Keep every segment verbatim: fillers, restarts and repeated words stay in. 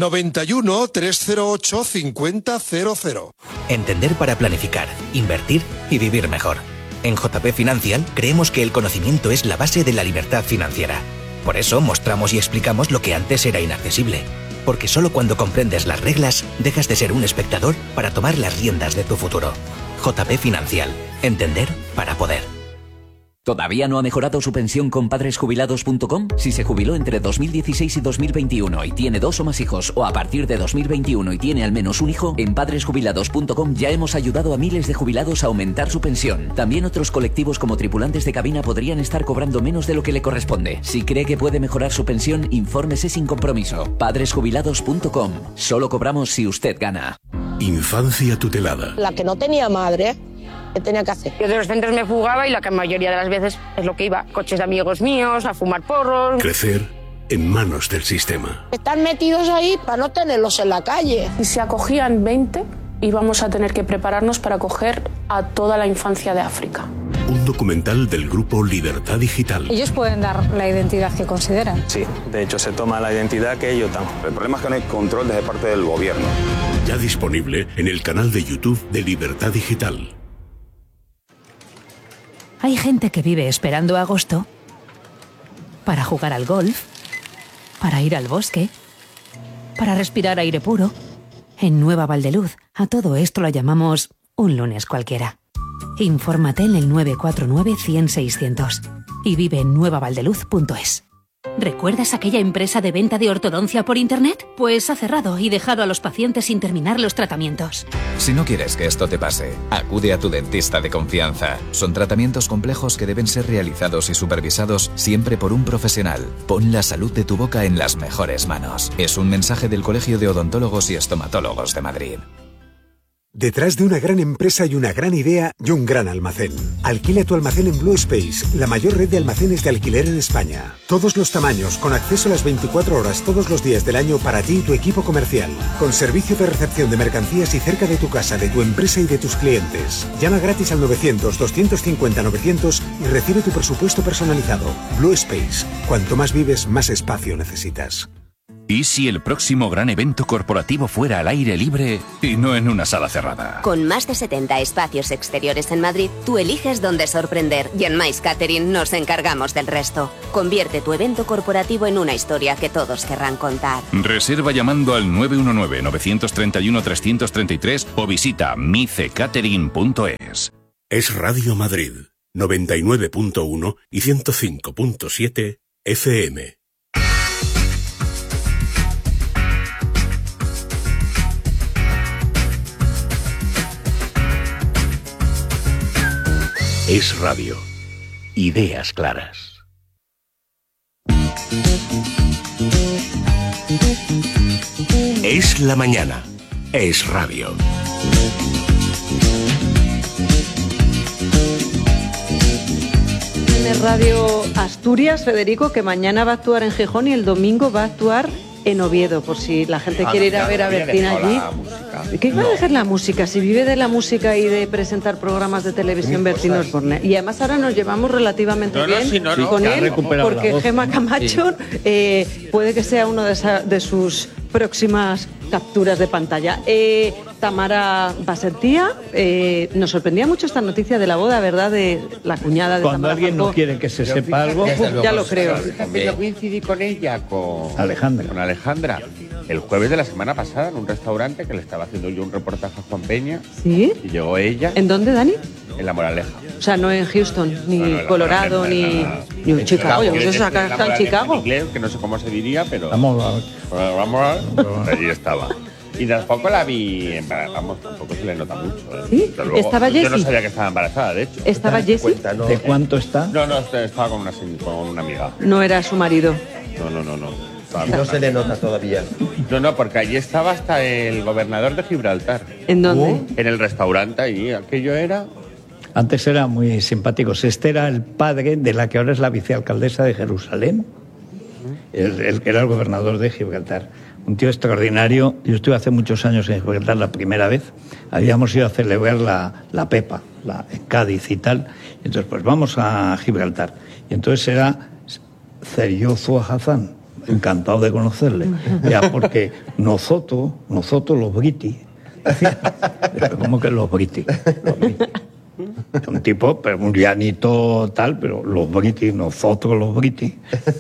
noventa y uno, trescientos ocho, cincuenta cero cero. Entender para planificar, invertir y vivir mejor. En J P Financial creemos que el conocimiento es la base de la libertad financiera. Por eso mostramos y explicamos lo que antes era inaccesible. Porque solo cuando comprendes las reglas, dejas de ser un espectador para tomar las riendas de tu futuro. J P Financial. Entender para poder. ¿Todavía no ha mejorado su pensión con padres jubilados punto com? Si se jubiló entre dos mil dieciséis y dos mil veintiuno y tiene dos o más hijos, o a partir de dos mil veintiuno y tiene al menos un hijo, en padres jubilados punto com ya hemos ayudado a miles de jubilados a aumentar su pensión. También otros colectivos como tripulantes de cabina podrían estar cobrando menos de lo que le corresponde. Si cree que puede mejorar su pensión, infórmese sin compromiso. padres jubilados punto com. Solo cobramos si usted gana. Infancia tutelada. La que no tenía madre, ¿qué tenía que hacer? Yo de los centros me fugaba y la mayoría de las veces es lo que iba. Coches de amigos míos, a fumar porros. Crecer en manos del sistema. Están metidos ahí para no tenerlos en la calle. Y si acogían veinte, íbamos a tener que prepararnos para acoger a toda la infancia de África. Un documental del grupo Libertad Digital. Ellos pueden dar la identidad que consideran. Sí, de hecho se toma la identidad que ellos dan. El problema es que no hay control desde parte del gobierno. Ya disponible en el canal de YouTube de Libertad Digital. Hay gente que vive esperando agosto para jugar al golf, para ir al bosque, para respirar aire puro. En Nueva Valdeluz, a todo esto lo llamamos un lunes cualquiera. Infórmate en el nueve cuatro nueve, cien, seiscientos y vive en nueva valdeluz punto es. ¿Recuerdas aquella empresa de venta de ortodoncia por internet? Pues ha cerrado y dejado a los pacientes sin terminar los tratamientos. Si no quieres que esto te pase, acude a tu dentista de confianza. Son tratamientos complejos que deben ser realizados y supervisados siempre por un profesional. Pon la salud de tu boca en las mejores manos. Es un mensaje del Colegio de Odontólogos y Estomatólogos de Madrid. Detrás de una gran empresa y una gran idea y un gran almacén. Alquila tu almacén en Blue Space, la mayor red de almacenes de alquiler en España. Todos los tamaños, con acceso a las veinticuatro horas todos los días del año para ti y tu equipo comercial. Con servicio de recepción de mercancías y cerca de tu casa, de tu empresa y de tus clientes. Llama gratis al novecientos, doscientos cincuenta, novecientos y recibe tu presupuesto personalizado. Blue Space. Cuanto más vives, más espacio necesitas. ¿Y si el próximo gran evento corporativo fuera al aire libre y no en una sala cerrada? Con más de setenta espacios exteriores en Madrid, tú eliges dónde sorprender y en Mais Catering nos encargamos del resto. Convierte tu evento corporativo en una historia que todos querrán contar. Reserva llamando al nueve uno nueve, nueve tres uno, tres tres tres o visita mice catering punto es. Es Radio Madrid, noventa y nueve punto uno y ciento cinco punto siete F M. Es radio. Ideas claras. Es la mañana. Es radio. Tiene Radio Asturias, Federico, que mañana va a actuar en Gijón y el domingo va a actuar en Oviedo, por si la gente quiere ir a ver a Bertín allí. ¿Qué iba a dejar la música? Si vive de la música y de presentar programas de televisión Bertín Osborne. Y además ahora nos llevamos relativamente no, no, bien sí, no, no, con él, porque Gemma Camacho sí. eh, puede que sea una de, esa, de sus próximas capturas de pantalla. Eh, Tamara Basentía, eh, nos sorprendía mucho esta noticia de la boda, ¿verdad? De la cuñada de Cuando Tamara alguien Falcó. No quiere que se sepa algo, Uf, ya lo creo. También yo coincidí con ella, con Alejandra. con Alejandra, el jueves de la semana pasada en un restaurante que le estaba haciendo yo un reportaje a Juan Peña. ¿Sí? Y llegó ella. ¿En dónde, Dani? En La Moraleja. O sea, no en Houston, ni no, no, Colorado, ni, ni en Chicago. Yo no sé, acá está en Chicago. En inglés, que no sé cómo se diría, pero... Vamos a ver. Vamos a ver. Allí estaba. Y tampoco la vi, vamos, tampoco se le nota mucho. ¿eh? ¿Sí? Luego, ¿Estaba Jessie? Yo no sabía que estaba embarazada, de hecho. ¿Estaba Jessie? ¿De cuánto está? No, no, estaba con una, con una amiga. No era su marido. No, no, no, no. No se le nota todavía. No, no, porque allí estaba hasta el gobernador de Gibraltar. ¿En dónde? En el restaurante allí. Aquello era... Antes eran muy simpáticos. Este era el padre de la que ahora es la vicealcaldesa de Jerusalén, el, el que era el gobernador de Gibraltar. Un tío extraordinario. Yo estuve hace muchos años en Gibraltar la primera vez. Habíamos ido a celebrar la, la Pepa, la, en Cádiz y tal. Entonces, pues vamos a Gibraltar. Y entonces era Seriozo Hazán, encantado de conocerle. Ya, porque nosotros, nosotros los britis, ¿cómo que los britis? Los britis. Un tipo, pero un llanito tal, pero los britis, nosotros los britis.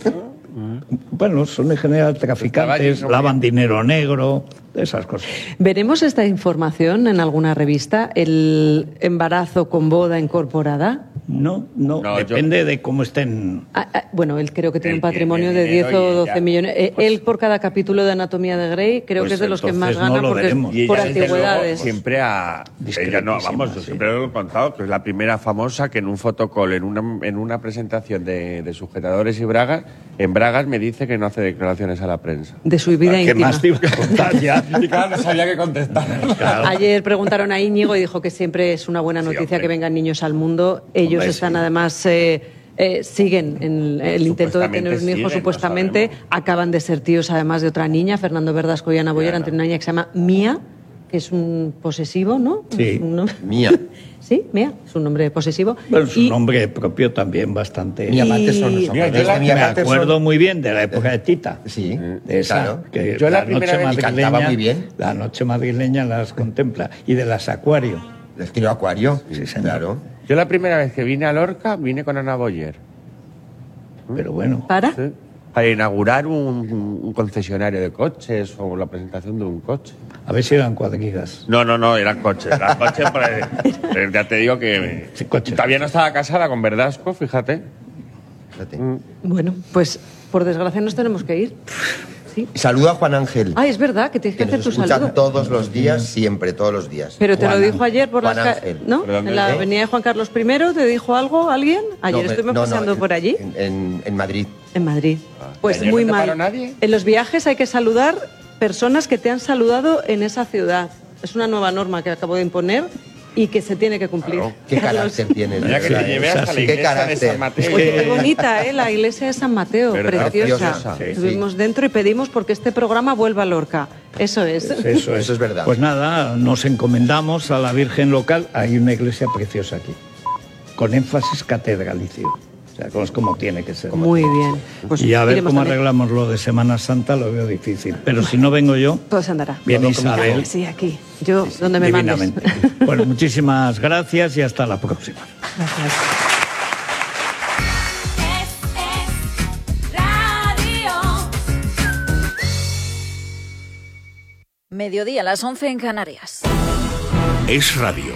Bueno, son en general traficantes, lavan dinero negro, esas cosas. ¿Veremos esta información en alguna revista? ¿El embarazo con boda incorporada? No, no, no depende yo... de cómo estén... Ah, ah, bueno, él creo que tiene un patrimonio de diez o doce millones. Eh, pues, él por cada capítulo de Anatomía de Grey creo pues que es de los que más gana no porque es por antigüedades. Siempre ha... Ella no, vamos, yo sí. siempre lo he contado, que es la primera famosa que en un fotocall, en una, en una presentación de, de sujetadores y bragas, en bragas me dice que no hace declaraciones a la prensa. De su vida ¿Qué íntima. más te iba a contar ya? Y claro, no sabía qué contestar. Claro. Ayer preguntaron a Íñigo y dijo que siempre es una buena noticia sí, que vengan niños al mundo. Ellos hombre, están sí. además... Eh, eh, siguen en el intento de tener un hijo, siguen, supuestamente. Acaban de ser tíos, además, de otra niña, Fernando Verdasco y Ana Boyer, ante una niña que se llama Mía, que es un posesivo, ¿no? Sí, un Mía. Sí, Mía, es un nombre posesivo. Bueno, es un y... nombre propio también bastante... Mía Matterson. Y... Mía, yo la... Me acuerdo muy bien de la época de Tita. Sí, de esa, claro. Que yo la, la primera noche vez madrileña, cantaba muy bien. La noche madrileña las contempla. Y de las Acuario. ¿Les quiero Acuario? Sí, señor. Claro. Yo la primera vez que vine a Lorca, vine con Ana Boyer. Pero bueno. ¿Para? Sí. Para inaugurar un, un concesionario de coches o la presentación de un coche. A ver si eran cuadrigas. No, no, no, eran coches. Eran coches, pero ya te digo que... Sí, coches. Todavía no estaba casada con Verdasco, fíjate. Fíjate. Mm. Bueno, pues por desgracia nos tenemos que ir. Sí. Saluda a Juan Ángel. Ah, es verdad, que tienes que, que hacer tu saludo. todos los días, siempre, todos los días. Pero te Juan lo dijo ayer por Juan las Ángel. ¿no? En la avenida de Juan Carlos primero, ¿te dijo algo alguien? Ayer no, estuvimos no, pasando no, por allí. En, en, en Madrid. En Madrid. Ah. Pues muy no mal. Nadie? En los viajes hay que saludar personas que te han saludado en esa ciudad. Es una nueva norma que acabo de imponer y que se tiene que cumplir. Claro. ¿Qué carácter tienes? Mira que te llevé hasta la iglesia de San Mateo. Oye, qué bonita, ¿eh? La iglesia de San Mateo, ¿verdad? Preciosa. Sí, Estuvimos sí. dentro y pedimos porque este programa vuelva a Lorca. Eso es. Eso es. Eso es verdad. Pues nada, nos encomendamos a la Virgen local. Hay una iglesia preciosa aquí, con énfasis catedralicio. O sea, es como tiene que ser. Muy bien. Pues y a ver cómo también. Arreglamos lo de Semana Santa, lo veo difícil. Pero si no vengo yo... Todo se andará. Viene Isabel. Sí, aquí. Yo, donde me mandes. Bueno, muchísimas gracias y hasta la próxima. Gracias. Mediodía a las once en Canarias. Es radio.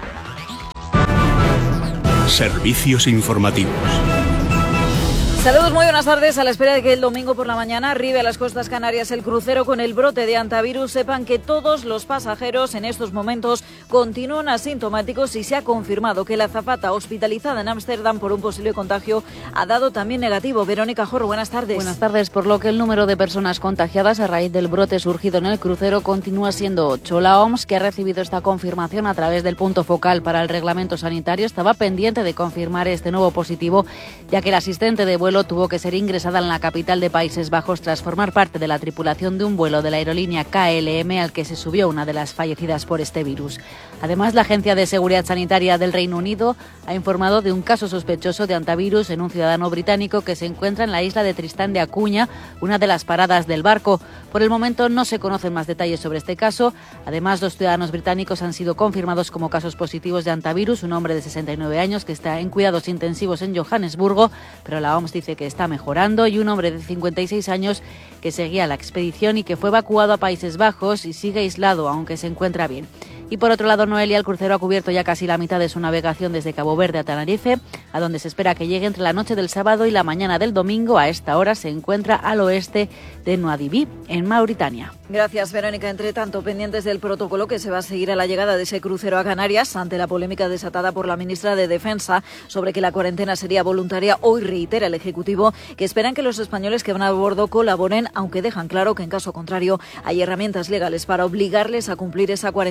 Servicios informativos. Saludos, muy buenas tardes. A la espera de que el domingo por la mañana arribe a las costas canarias el crucero con el brote de hantavirus, sepan que todos los pasajeros en estos momentos continúan asintomáticos y se ha confirmado que la azafata hospitalizada en Ámsterdam por un posible contagio ha dado también negativo. Verónica Jorro, buenas tardes. Buenas tardes, por lo que el número de personas contagiadas a raíz del brote surgido en el crucero continúa siendo ocho. La O M S, que ha recibido esta confirmación a través del punto focal para el reglamento sanitario, estaba pendiente de confirmar este nuevo positivo, ya que el asistente de vuelo tuvo que ser ingresada en la capital de Países Bajos tras formar parte de la tripulación de un vuelo de la aerolínea K L M al que se subió una de las fallecidas por este virus. Además, la Agencia de Seguridad Sanitaria del Reino Unido ha informado de un caso sospechoso de hantavirus en un ciudadano británico que se encuentra en la isla de Tristán de Acuña, una de las paradas del barco. Por el momento no se conocen más detalles sobre este caso. Además, dos ciudadanos británicos han sido confirmados como casos positivos de hantavirus, un hombre de sesenta y nueve años que está en cuidados intensivos en Johannesburgo, pero la O M S dice que está mejorando, y un hombre de cincuenta y seis años que seguía la expedición y que fue evacuado a Países Bajos y sigue aislado, aunque se encuentra bien. Y por otro lado, Noelia, el crucero ha cubierto ya casi la mitad de su navegación desde Cabo Verde a Tenerife, a donde se espera que llegue entre la noche del sábado y la mañana del domingo. A esta hora se encuentra al oeste de Nuadhibí, en Mauritania. Gracias, Verónica. Entre tanto, pendientes del protocolo que se va a seguir a la llegada de ese crucero a Canarias, ante la polémica desatada por la ministra de Defensa sobre que la cuarentena sería voluntaria, hoy reitera el Ejecutivo que esperan que los españoles que van a bordo colaboren, aunque dejan claro que en caso contrario hay herramientas legales para obligarles a cumplir esa cuarentena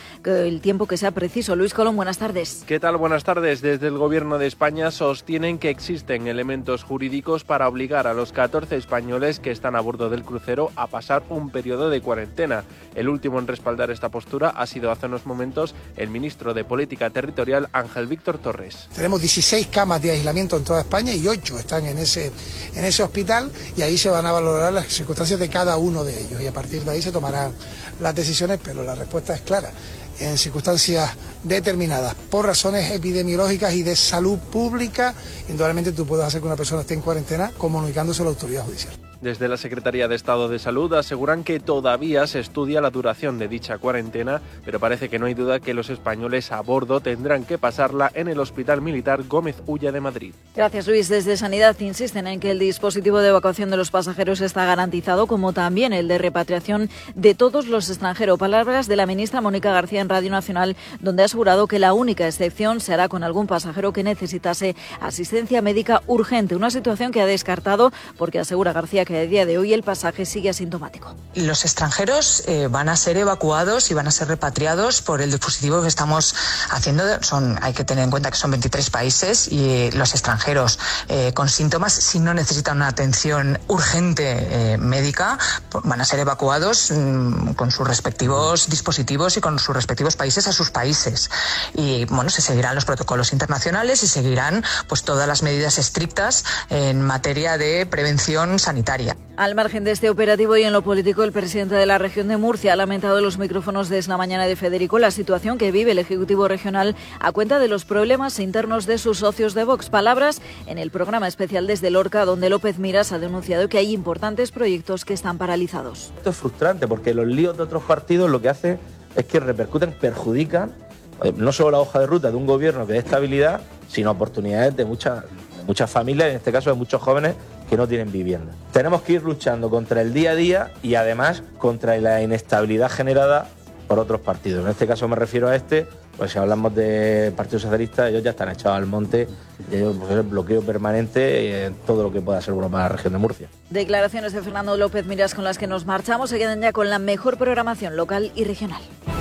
el tiempo que sea preciso. Luis Colón, buenas tardes. ¿Qué tal? Buenas tardes. Desde el Gobierno de España sostienen que existen elementos jurídicos para obligar a los catorce españoles que están a bordo del crucero a pasar un periodo de cuarentena. El último en respaldar esta postura ha sido hace unos momentos el ministro de Política Territorial, Ángel Víctor Torres. Tenemos dieciséis camas de aislamiento en toda España y ocho están en ese, en ese hospital, y ahí se van a valorar las circunstancias de cada uno de ellos y a partir de ahí se tomarán las decisiones, pero la respuesta es clara. En circunstancias determinadas, por razones epidemiológicas y de salud pública, indudablemente tú puedes hacer que una persona esté en cuarentena comunicándose a la autoridad judicial. Desde la Secretaría de Estado de Salud aseguran que todavía se estudia la duración de dicha cuarentena, pero parece que no hay duda que los españoles a bordo tendrán que pasarla en el Hospital Militar Gómez Ulla de Madrid. Gracias, Luis. Desde Sanidad insisten en que el dispositivo de evacuación de los pasajeros está garantizado, como también el de repatriación de todos los extranjeros. Palabras de la ministra Mónica García en Radio Nacional, donde ha asegurado que la única excepción se hará con algún pasajero que necesitase asistencia médica urgente, una situación que ha descartado porque asegura García que a día de hoy el pasaje sigue asintomático. Los extranjeros eh, van a ser evacuados y van a ser repatriados por el dispositivo que estamos haciendo. Son, hay que tener en cuenta que son veintitrés países y eh, los extranjeros eh, con síntomas, si no necesitan una atención urgente eh, médica, van a ser evacuados mmm, con sus respectivos dispositivos y con sus respectivos países a sus países. Y bueno, se seguirán los protocolos internacionales y seguirán pues todas las medidas estrictas en materia de prevención sanitaria. Al margen de este operativo y en lo político, el presidente de la región de Murcia ha lamentado en los micrófonos de Es la Mañana de Federico la situación que vive el Ejecutivo Regional a cuenta de los problemas internos de sus socios de Vox. Palabras en el programa especial Desde Lorca, donde López Miras ha denunciado que hay importantes proyectos que están paralizados. Esto es frustrante porque los líos de otros partidos lo que hacen es que repercuten, perjudican no solo la hoja de ruta de un gobierno que dé estabilidad, sino oportunidades de muchas, de muchas familias, en este caso de muchos jóvenes que no tienen vivienda. Tenemos que ir luchando contra el día a día y además contra la inestabilidad generada por otros partidos. En este caso me refiero a este, pues si hablamos del Partido Socialista, ellos ya están echados al monte, y ellos pues, el bloqueo permanente en todo lo que pueda ser bueno para la región de Murcia. Declaraciones de Fernando López Miras con las que nos marchamos. Se quedan ya con la mejor programación local y regional.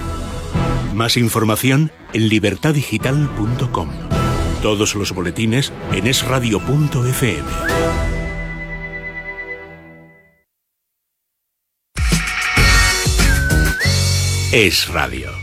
Más información en libertad digital punto com. Todos los boletines en es radio punto efe eme. Es Radio.